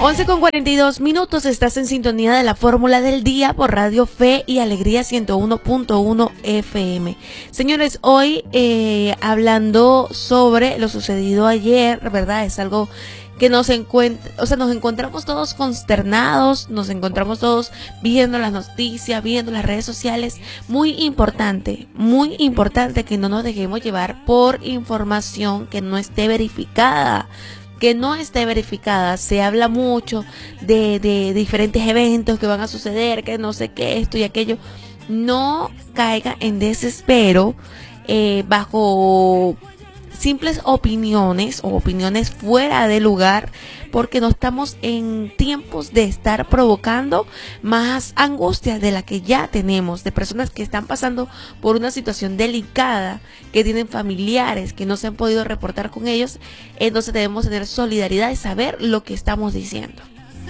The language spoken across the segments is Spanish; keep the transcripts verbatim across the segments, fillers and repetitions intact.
once con cuarenta y dos minutos, estás en sintonía de la Fórmula del Día por Radio Fe y Alegría ciento uno punto uno F M. Señores, hoy eh, hablando sobre lo sucedido ayer, ¿verdad? Es algo que nos encuentra, o sea, nos encontramos todos consternados, nos encontramos todos viendo las noticias, viendo las redes sociales. Muy importante, muy importante que no nos dejemos llevar por información que no esté verificada. que no esté verificada. Se habla mucho de, de diferentes eventos que van a suceder, que no sé qué, esto y aquello. No caiga en desespero eh, bajo simples opiniones o opiniones fuera de lugar, porque no estamos en tiempos de estar provocando más angustia de la que ya tenemos, de personas que están pasando por una situación delicada, que tienen familiares que no se han podido reportar con ellos. Entonces debemos tener solidaridad y saber lo que estamos diciendo.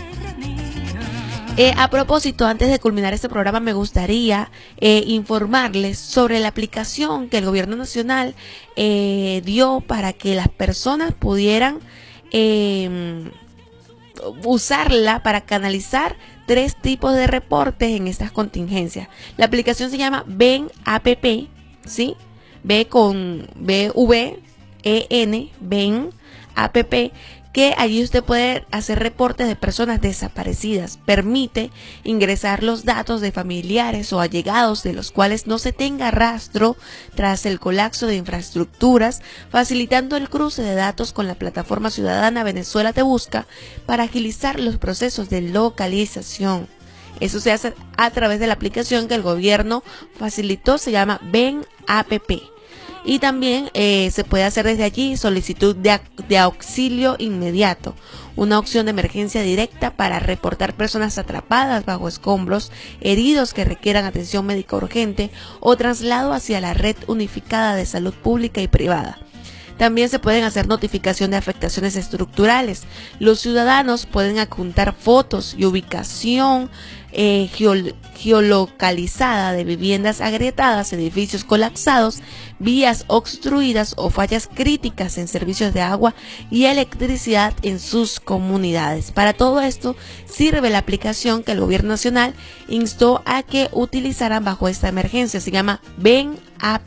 Eh, a propósito, antes de culminar este programa, me gustaría eh, informarles sobre la aplicación que el gobierno nacional eh, dio para que las personas pudieran eh, usarla para canalizar tres tipos de reportes en estas contingencias. La aplicación se llama Ven App, ¿sí? B con B V E N, Ven App, que allí usted puede hacer reportes de personas desaparecidas. Permite ingresar los datos de familiares o allegados de los cuales no se tenga rastro tras el colapso de infraestructuras, facilitando el cruce de datos con la plataforma ciudadana Venezuela Te Busca para agilizar los procesos de localización. Eso se hace a través de la aplicación que el gobierno facilitó, se llama Ven App. Y también eh, se puede hacer desde allí solicitud de, de auxilio inmediato, una opción de emergencia directa para reportar personas atrapadas bajo escombros, heridos que requieran atención médica urgente o traslado hacia la red unificada de salud pública y privada. También se pueden hacer notificación de afectaciones estructurales. Los ciudadanos pueden adjuntar fotos y ubicación eh, geol geolocalizada de viviendas agrietadas, edificios colapsados, vías obstruidas o fallas críticas en servicios de agua y electricidad en sus comunidades. Para todo esto sirve la aplicación que el gobierno nacional instó a que utilizaran bajo esta emergencia. Se llama Ven App.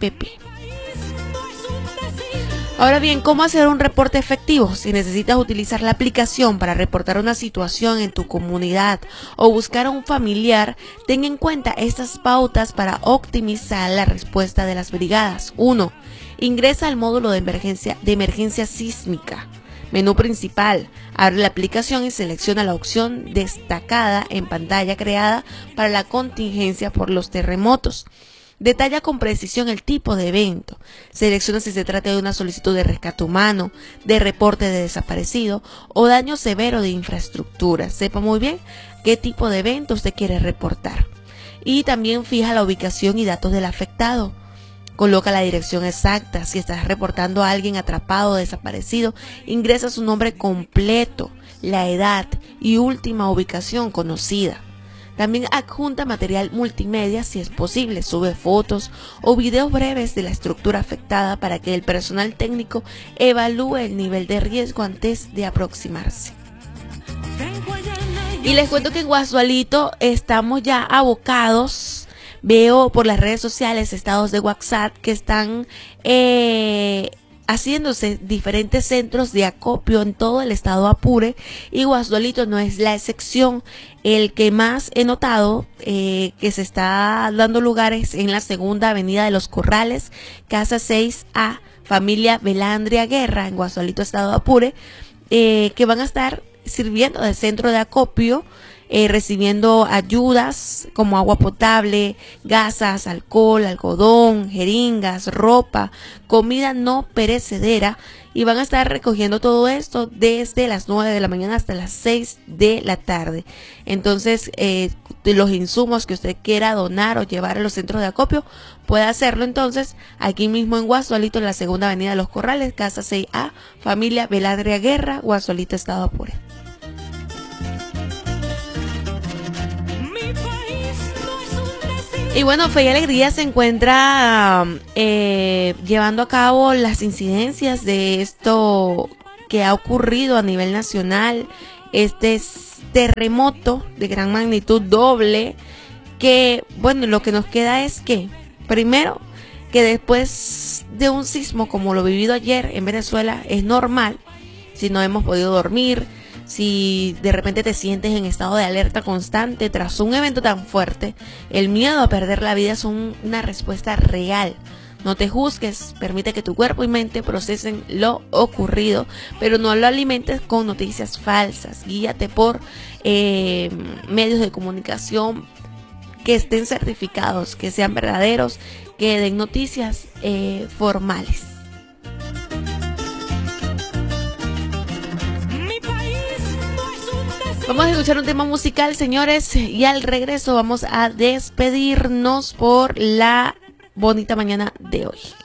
Ahora bien, ¿cómo hacer un reporte efectivo? Si necesitas utilizar la aplicación para reportar una situación en tu comunidad o buscar a un familiar, ten en cuenta estas pautas para optimizar la respuesta de las brigadas. uno. Ingresa al módulo de emergencia, de emergencia sísmica. Menú principal. Abre la aplicación y selecciona la opción destacada en pantalla creada para la contingencia por los terremotos. Detalla con precisión el tipo de evento. Selecciona si se trata de una solicitud de rescate humano, de reporte de desaparecido o daño severo de infraestructura. Sepa muy bien qué tipo de evento usted quiere reportar. Y también fija la ubicación y datos del afectado. Coloca la dirección exacta. Si estás reportando a alguien atrapado o desaparecido, ingresa su nombre completo, la edad y última ubicación conocida. También adjunta material multimedia si es posible, sube fotos o videos breves de la estructura afectada para que el personal técnico evalúe el nivel de riesgo antes de aproximarse. Y les cuento que en Guasualito estamos ya abocados. Veo por las redes sociales estados de WhatsApp que están eh, haciéndose diferentes centros de acopio en todo el estado Apure, y Guasualito no es la excepción. El que más he notado eh, que se está dando lugares en la segunda avenida de los Corrales, casa seis A, familia Belandria Guerra, en Guasualito, estado Apure, eh, que van a estar sirviendo de centro de acopio, eh, recibiendo ayudas como agua potable, gasas, alcohol, algodón, jeringas, ropa, comida no perecedera, y van a estar recogiendo todo esto desde las nueve de la mañana hasta las seis de la tarde. Entonces, eh, de los insumos que usted quiera donar o llevar a los centros de acopio, puede hacerlo entonces aquí mismo en Guasualito, en la segunda avenida de los Corrales, casa seis A, familia Belandria Guerra, Guasualito, estado Apure. Y bueno, Fe y Alegría se encuentra eh, llevando a cabo las incidencias de esto que ha ocurrido a nivel nacional este terremoto de gran magnitud doble, que bueno, lo que nos queda es que, primero, que después de un sismo como lo vivido ayer en Venezuela, es normal, si no hemos podido dormir, si de repente te sientes en estado de alerta constante tras un evento tan fuerte, el miedo a perder la vida es un, una respuesta real. No te juzgues, permite que tu cuerpo y mente procesen lo ocurrido, pero no lo alimentes con noticias falsas. Guíate por eh, medios de comunicación que estén certificados, que sean verdaderos, que den noticias eh, formales. Vamos a escuchar un tema musical, señores, y al regreso vamos a despedirnos por la bonita mañana de hoy.